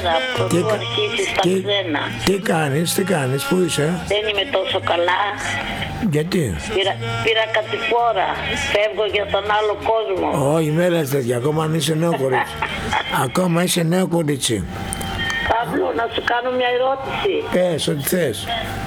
Πρωτού αρχίσεις τα ξένα. Τι κάνεις, πού είσαι? Δεν είμαι τόσο καλά. Γιατί? Πήρα κατηφόρα. Φεύγω για τον άλλο κόσμο. Όχι, με λες τέτοια, ακόμα αν είσαι νέο κορίτσι. Ακόμα είσαι νέο κορίτσι. Παύλο, να σου κάνω μια ερώτηση. Πες, ό,τι θες.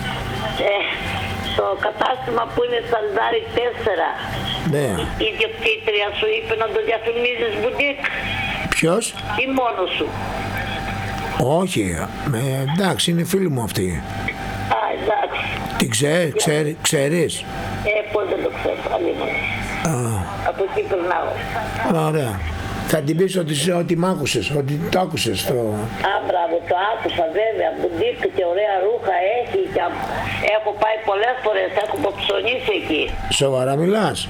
Το κατάστημα που είναι Σαλδάρι 4, Ναι. η ιδιοκτήτρια σου είπε να το διαφημίζεις μπουτίκ Ποιος? ή μόνος σου? Όχι, εντάξει, είναι φίλη μου αυτή. Α, εντάξει. Την ξέρεις? Πώς δεν το ξέρω, αλίμονο. Από εκεί περνάω. Ωραία. Θα την πεις ότι μ' άκουσες, ότι το άκουσες. Α, μπράβο, το άκουσα βέβαια. Μπουτίκ και ωραία ρούχα έχει. Και έχω πάει πολλές φορές, έχω αποψωνίσει εκεί. Σοβαρά μιλάς?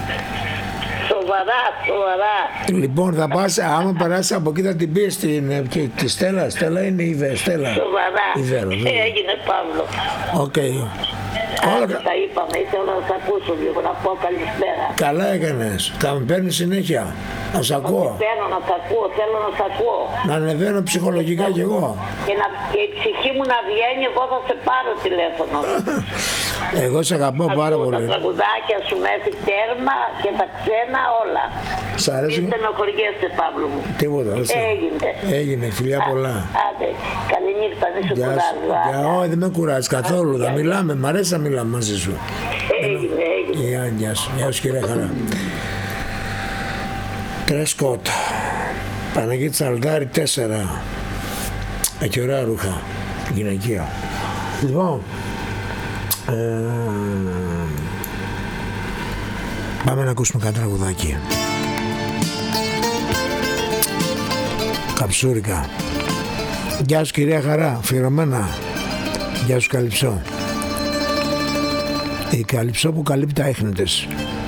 Σοβαρά. Λοιπόν, θα πας, άμα περάσεις από εκεί θα την πεις τη Στέλλα. Στέλλα είναι η Στέλλα. Σοβαρά. Έγινε, Παύλο. Οκ. Όλα τα είπαμε, ήθελα να σ' ακούσω λίγο, να πω καλησπέρα. Καλά έκανες. Θα με παίρνεις συνέχεια. Να σ' ακούω. Θέλω να σ' ακούω, θέλω να σ' ακούω. Να ανεβαίνω ψυχολογικά κι εγώ. Και η ψυχή μου να βγαίνει, εγώ θα σε πάρω τηλέφωνο. Εγώ σε αγαπώ πάρα πολύ. Τα τραγουδάκια σου μέχρι τέρμα και τα ξένα όλα. Σ' αρέσει? Μην στενοχωριέσαι, Παύλο μου. Τίποτα. Έγινε, φιλιά πολλά. Άντε, καλή νύχτα, δεν σε κουράζω. Όχι, δεν με κουράζεις καθόλου. Θα μιλάμε, μ' αρέσει να μιλάμε μαζί σου. Έγινε. Γεια σου κύριε Χαρά. Τρέσκοτ. Παναγίτη Σαλδάρι 4. Έχει ωραία ρούχα. Γυναικεία. Λοιπόν. Πάμε να ακούσουμε κάτι τραγουδάκι. Καψούρικα. Γεια σου κυρία Χαρά, αφιερωμένα. Γεια σου Καλυψό. Η Καλυψό που καλύπτει τα έχνητες.